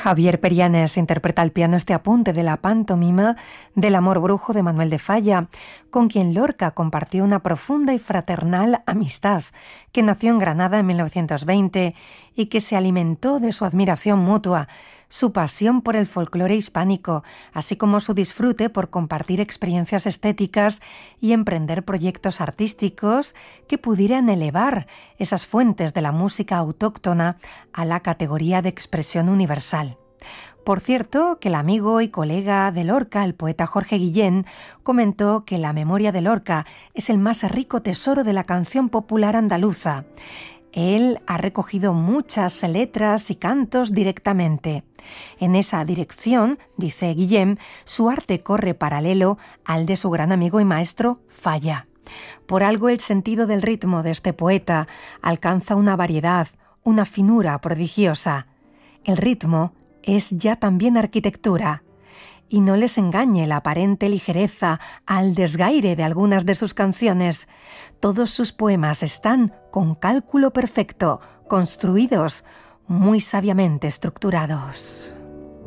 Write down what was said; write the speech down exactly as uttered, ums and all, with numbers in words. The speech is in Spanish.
Javier Perianes interpreta al piano este apunte de la pantomima del amor brujo de Manuel de Falla, con quien Lorca compartió una profunda y fraternal amistad, que nació en Granada en mil novecientos veinte y que se alimentó de su admiración mutua, su pasión por el folclore hispánico, así como su disfrute por compartir experiencias estéticas y emprender proyectos artísticos que pudieran elevar esas fuentes de la música autóctona a la categoría de expresión universal. Por cierto, que el amigo y colega de Lorca, el poeta Jorge Guillén, comentó que la memoria de Lorca es el más rico tesoro de la canción popular andaluza. Él ha recogido muchas letras y cantos directamente. En esa dirección, dice Guillem, su arte corre paralelo al de su gran amigo y maestro Falla. Por algo el sentido del ritmo de este poeta alcanza una variedad, una finura prodigiosa. El ritmo es ya también arquitectura. Y no les engañe la aparente ligereza al desgaire de algunas de sus canciones. Todos sus poemas están con cálculo perfecto, construidos, muy sabiamente estructurados.